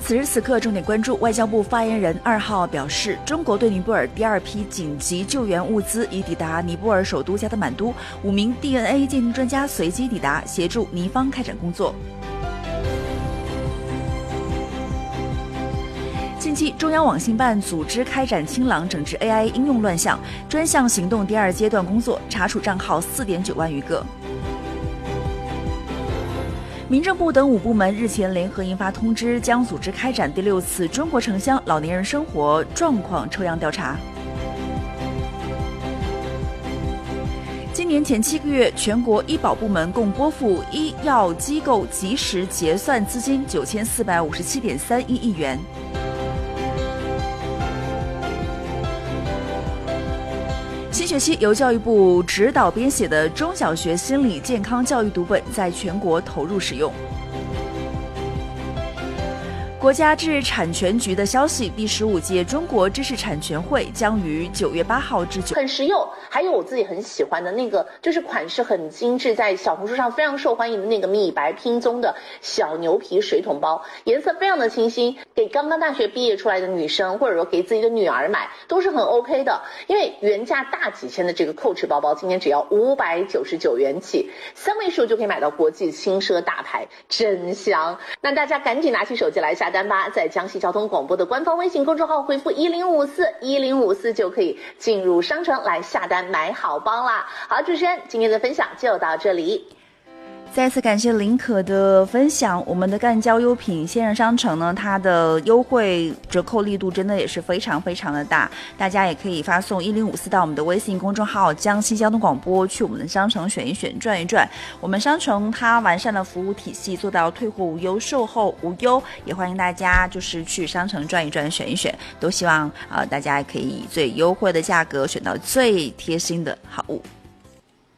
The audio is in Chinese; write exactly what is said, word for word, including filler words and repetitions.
此时此刻，重点关注外交部发言人二号表示，中国对尼泊尔第二批紧急救援物资已抵达尼泊尔首都加德满都，五名 D N A 鉴定专家随机抵达，协助尼方开展工作。近期，中央网信办组织开展清朗整治 A I 应用乱象专项行动第二阶段工作，查处账号 四点九万余个。民政部等五部门日前联合印发通知，将组织开展第六次中国城乡老年人生活状况抽样调查。今年前七个月，全国医保部门共拨付医药机构及时结算资金九千四百五十七点三一亿元。新学期由教育部指导编写的中小学心理健康教育读本在全国投入使用。国家知识产权局的消息，第十五届中国知识产权会将于九月八号至九。 很实用，还有我自己很喜欢的那个，就是款式很精致，在小红书上非常受欢迎的那个米白拼宗的小牛皮水桶包，颜色非常的清新，给刚刚大学毕业出来的女生，或者说给自己的女儿买，都是很 OK 的。因为原价大几千的这个Coach包包，今天只要五百九十九元起，三位数就可以买到国际轻奢大牌，真香！那大家赶紧拿起手机来下单吧，在江西交通广播的官方微信公众号回复一零五四一零五四就可以进入商城来下单买好包啦。好，主持人今天的分享就到这里。 再次感谢林可的分享。我们的干胶优品线上商城呢，它的优惠折扣力度真的也是非常非常的大，大家也可以发送一零五四到我们的微信公众号江西交通广播，去我们的商城选一选转一转。我们商城它完善了服务体系，做到退货无忧，售后无忧，也欢迎大家就是去商城转一转选一选，都希望呃大家可以以最优惠的价格选到最贴心的好物。